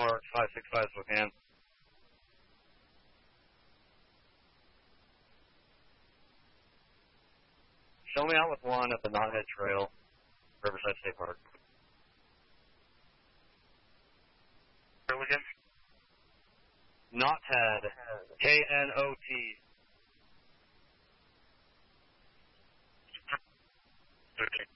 Mark 565 Spokane. Show me out with one at the Knothead Trail, Riverside State Park. Trail again? Knothead, K-N-O-T. Okay.